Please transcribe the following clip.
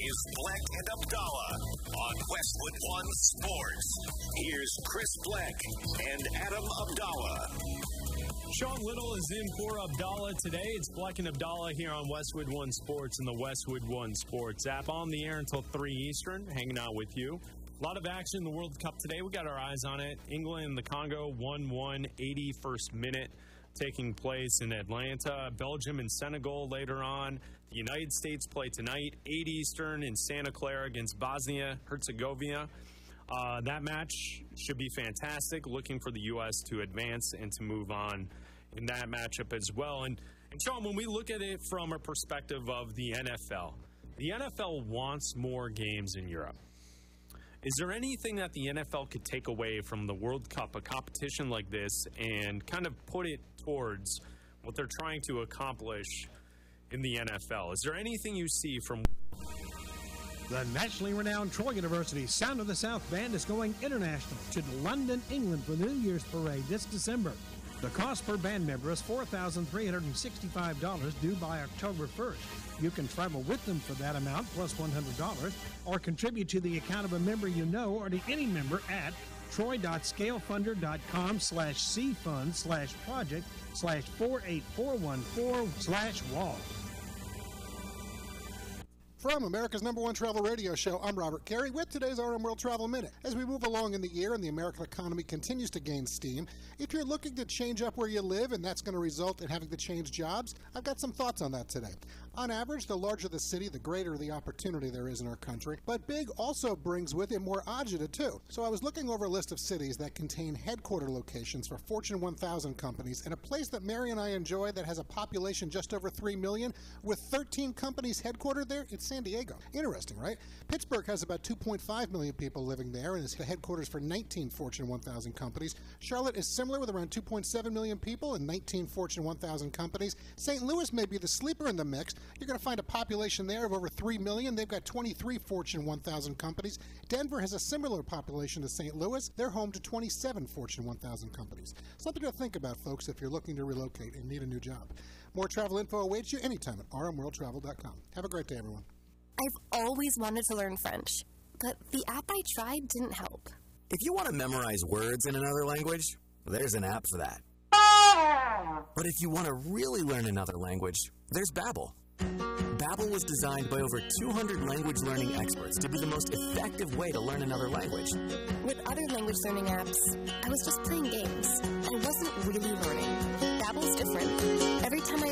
is Black and Abdallah on Westwood One Sports. Here's Chris Black and Adam Abdallah. Sean Little is in for Abdallah today. It's Black and Abdallah here on Westwood One Sports and the Westwood One Sports app. On the air until 3 Eastern, hanging out with you. A lot of action in the World Cup today. We got our eyes on it. England and the Congo 1-1, 81st minute taking place in Atlanta. Belgium and Senegal later on. The United States play tonight, 8 Eastern in Santa Clara against Bosnia-Herzegovina. That match should be fantastic. Looking for the U.S. to advance and to move on in that matchup as well. And Sean, when we look at it from a perspective of the NFL wants more games in Europe. Is there anything that the NFL could take away from the World Cup, a competition like this, and kind of put it towards what they're trying to accomplish in the NFL? Is there anything you see from... The nationally renowned Troy University Sound of the South Band is going international to London, England for the New Year's Parade this December. The cost per band member is $4,365 due by October 1st. You can travel with them for that amount plus $100 or contribute to the account of a member you know or to any member at troy.scalefund.com/cfund/project/48414/wall. From America's #1 travel radio show, I'm Robert Carey with today's RM World Travel Minute. As we move along in the year and the American economy continues to gain steam, if you're looking to change up where you live and that's going to result in having to change jobs, I've got some thoughts on that today. On average, the larger the city, the greater the opportunity there is in our country. But big also brings with it more agita too. So I was looking over a list of cities that contain headquarter locations for Fortune 1000 companies, and a place that Mary and I enjoy that has a population just over 3 million with 13 companies headquartered there, it's San Diego. Interesting, right? Pittsburgh has about 2.5 million people living there and is the headquarters for 19 Fortune 1000 companies. Charlotte is similar with around 2.7 million people and 19 Fortune 1000 companies. St. Louis may be the sleeper in the mix. You're going to find a population there of over 3 million. They've got 23 Fortune 1000 companies. Denver has a similar population to St. Louis. They're home to 27 Fortune 1000 companies. Something to think about, folks, if you're looking to relocate and need a new job. More travel info awaits you anytime at rmworldtravel.com. Have a great day, everyone. I've always wanted to learn French, but the app I tried didn't help. If you want to memorize words in another language, there's an app for that. But if you want to really learn another language, there's Babbel. Babbel was designed by over 200 language learning experts to be the most effective way to learn another language. With other language learning apps, I was just playing games. I wasn't really learning. Babbel's different. Every time I